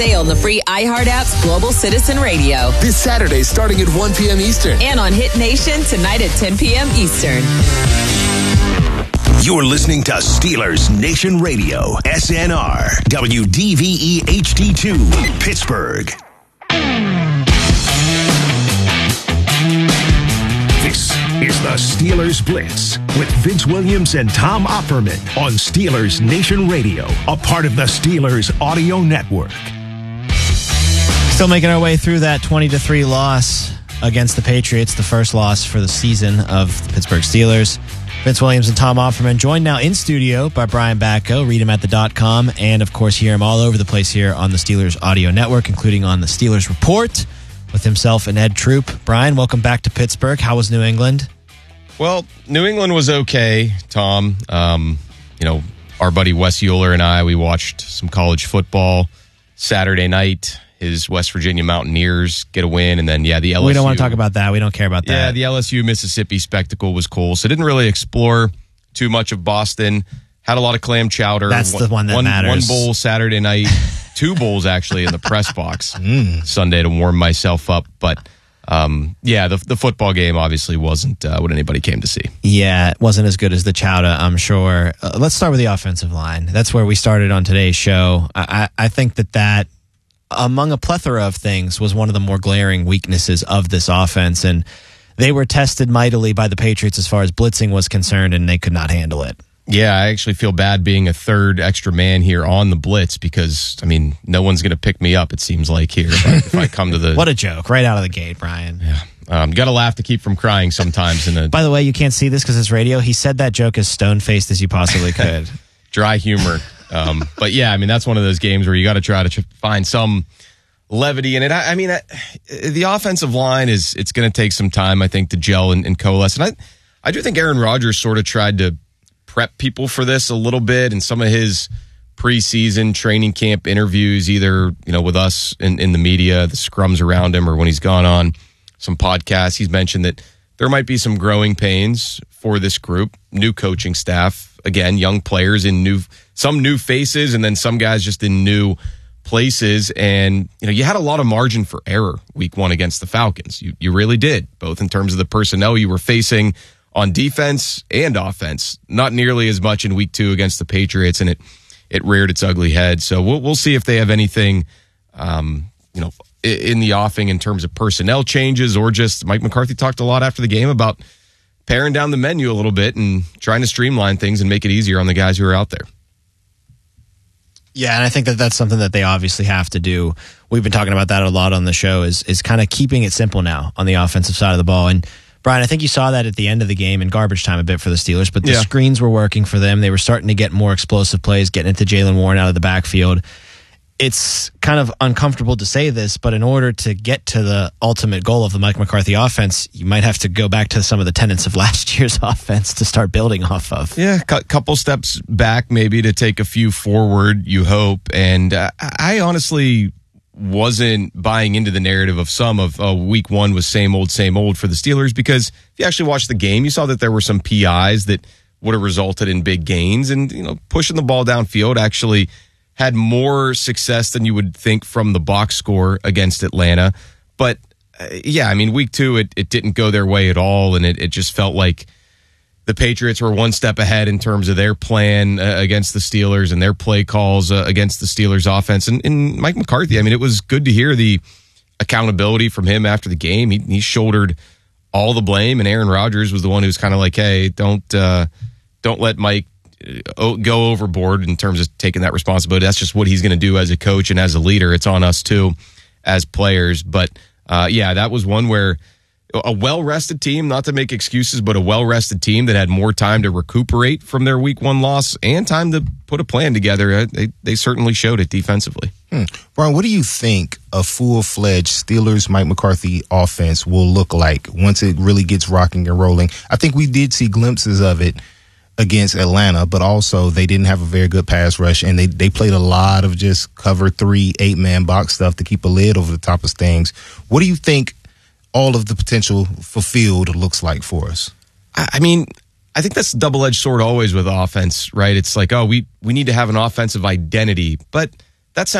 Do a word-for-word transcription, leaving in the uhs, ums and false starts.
Zale on the free iHeart app's Global Citizen Radio. This Saturday starting at one p.m. Eastern. And on Hit Nation tonight at ten p.m. Eastern. You're listening to Steelers Nation Radio, S N R, W D V E H D two, Pittsburgh. This is the Steelers Blitz with Vince Williams and Tom Opperman on Steelers Nation Radio, a part of the Steelers Audio Network. Still making our way through that twenty to three loss against the Patriots, the first loss for the season of the Pittsburgh Steelers. Vince Williams and Tom Opperman joined now in studio by Brian Batko. Read him at the dot com, and of course hear him all over the place here on the Steelers Audio Network, including on the Steelers Report with himself and Ed Troop. Brian, welcome back to Pittsburgh. How was New England? Well, New England was okay, Tom. Um, you know, our buddy Wes Euler and I, we watched some college football Saturday night. His West Virginia Mountaineers get a win, and then, yeah, the L S U. We don't want to talk about that. We don't care about that. Yeah, the L S U-Mississippi spectacle was cool, so didn't really explore too much of Boston. Had a lot of clam chowder. That's one, the one that one, matters. One bowl Saturday night, two bowls, actually, in the press box mm. Sunday to warm myself up. But, um, yeah, the, the football game obviously wasn't uh, what anybody came to see. Yeah, it wasn't as good as the chowder, I'm sure. Uh, let's start with the offensive line. That's where we started on today's show. I, I, I think that that among a plethora of things, was one of the more glaring weaknesses of this offense. And they were tested mightily by the Patriots as far as blitzing was concerned, and they could not handle it. Yeah, I actually feel bad being a third extra man here on the blitz because, I mean, no one's going to pick me up, it seems like, here if I, if I come to the... What a joke, right out of the gate, Brian. Yeah. Um, got to laugh to keep from crying sometimes. In a By the way, you can't see this because it's radio. He said that joke as stone-faced as you possibly could. Dry humor. Um, but yeah, I mean, that's one of those games where you got to try to tr- find some levity in it. I, I mean, I, the offensive line is, it's going to take some time, I think, to gel and, and coalesce. And I, I do think Aaron Rodgers sort of tried to prep people for this a little bit in some of his preseason training camp interviews, either, you know, with us in, in the media, the scrums around him, or when he's gone on some podcasts. He's mentioned that there might be some growing pains for this group, new coaching staff, again, young players in new, some new faces, and then some guys just in new places. And, you know, you had a lot of margin for error week one against the Falcons. You, you really did, both in terms of the personnel you were facing on defense and offense. Not nearly as much in week two against the Patriots, and it, it reared its ugly head. So we'll, we'll see if they have anything, um, you know, in the offing in terms of personnel changes, or just Mike McCarthy talked a lot after the game about paring down the menu a little bit and trying to streamline things and make it easier on the guys who are out there. Yeah, and I think that that's something that they obviously have to do. We've been talking about that a lot on the show, is is kind of keeping it simple now on the offensive side of the ball. And Brian, I think you saw that at the end of the game in garbage time a bit for the Steelers, but the yeah. screens were working for them. They were starting to get more explosive plays, getting into Jaylen Warren out of the backfield. It's kind of uncomfortable to say this, but in order to get to the ultimate goal of the Mike McCarthy offense, you might have to go back to some of the tenets of last year's offense to start building off of. Yeah, a couple steps back maybe to take a few forward, you hope. And uh, I honestly wasn't buying into the narrative of some of uh, week one was same old, same old for the Steelers, because if you actually watched the game, you saw that there were some P Is that would have resulted in big gains, and, you know, pushing the ball downfield actually had more success than you would think from the box score against Atlanta. But, uh, yeah, I mean, week two, it, it didn't go their way at all, and it, it just felt like the Patriots were one step ahead in terms of their plan uh, against the Steelers and their play calls uh, against the Steelers offense. And, and Mike McCarthy, I mean, it was good to hear the accountability from him after the game. He, he shouldered all the blame, and Aaron Rodgers was the one who was kind of like, hey, don't uh, don't let Mike go overboard in terms of taking that responsibility. That's just what he's going to do as a coach and as a leader. It's on us too as players. But uh, yeah, that was one where a well-rested team, not to make excuses, but a well-rested team that had more time to recuperate from their week one loss and time to put a plan together. They, they certainly showed it defensively. Hmm. Brian, what do you think a full-fledged Steelers Mike McCarthy offense will look like once it really gets rocking and rolling? I think we did see glimpses of it against Atlanta, but also they didn't have a very good pass rush, and they, they played a lot of just cover three, eight-man box stuff to keep a lid over the top of things. What do you think all of the potential fulfilled looks like for us? I mean, I think that's a double-edged sword always with offense, right? It's like, oh, we, we need to have an offensive identity, but